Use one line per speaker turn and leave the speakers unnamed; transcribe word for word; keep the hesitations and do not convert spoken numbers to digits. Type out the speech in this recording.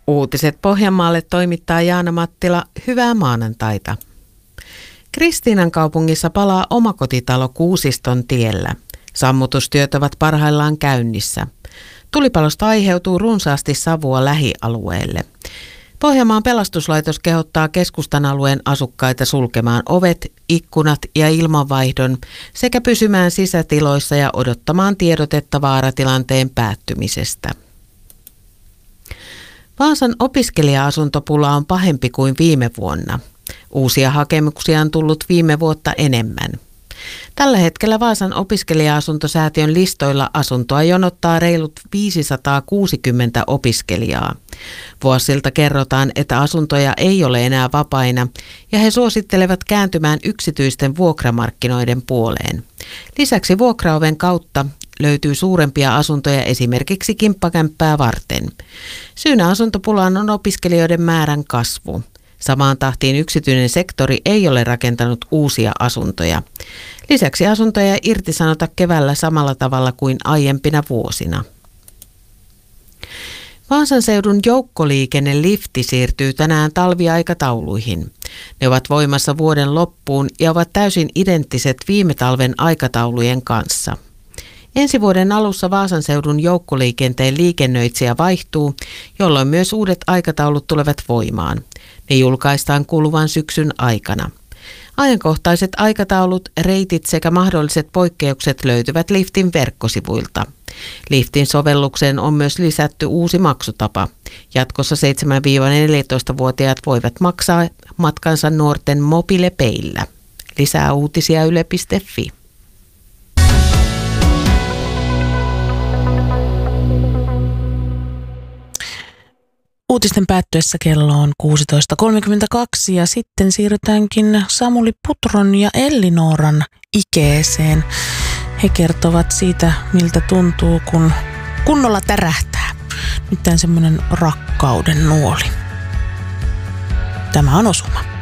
Uutiset Pohjanmaalle toimittaa Jaana Mattila. Hyvää maanantaita. Kristiinan kaupungissa palaa omakotitalo Kuusiston tiellä. Sammutustyöt ovat parhaillaan käynnissä. Tulipalosta aiheutuu runsaasti savua lähialueelle. Pohjanmaan pelastuslaitos kehottaa keskustan alueen asukkaita sulkemaan ovet, ikkunat ja ilmanvaihdon sekä pysymään sisätiloissa ja odottamaan tiedotetta vaaratilanteen päättymisestä. Vaasan opiskelija-asuntopula on pahempi kuin viime vuonna. Uusia hakemuksia on tullut viime vuotta enemmän. Tällä hetkellä Vaasan opiskelija-asuntosäätiön listoilla asuntoa jonottaa reilut viisisataakuusikymmentä opiskelijaa. Vuosilta kerrotaan, että asuntoja ei ole enää vapaina ja he suosittelevat kääntymään yksityisten vuokramarkkinoiden puoleen. Lisäksi vuokraoven kautta löytyy suurempia asuntoja esimerkiksi kimppakämppää varten. Syynä asuntopulaan on opiskelijoiden määrän kasvu. Samaan tahtiin yksityinen sektori ei ole rakentanut uusia asuntoja. Lisäksi asuntoja ei irtisanota keväällä samalla tavalla kuin aiempina vuosina. Vaasan seudun joukkoliikennelifti siirtyy tänään talviaikatauluihin. Ne ovat voimassa vuoden loppuun ja ovat täysin identtiset viime talven aikataulujen kanssa. Ensi vuoden alussa Vaasan seudun joukkoliikenteen liikennöitsijä vaihtuu, jolloin myös uudet aikataulut tulevat voimaan. Ne julkaistaan kuluvan syksyn aikana. Ajankohtaiset aikataulut, reitit sekä mahdolliset poikkeukset löytyvät liftin verkkosivuilta. Liftin sovellukseen on myös lisätty uusi maksutapa. Jatkossa seitsemän–neljätoista-vuotiaat voivat maksaa matkansa nuorten mobiilepeillä. Lisää uutisia yle piste fi.
Uutisten päättyessä kello on kuusitoista kolmekymmentäkaksi ja sitten siirrytäänkin Samuli Putron ja Ellinooran ikeeseen. He kertovat siitä, miltä tuntuu, kun kunnolla tärähtää. Nyt on semmoinen rakkauden nuoli. Tämä on Osuma.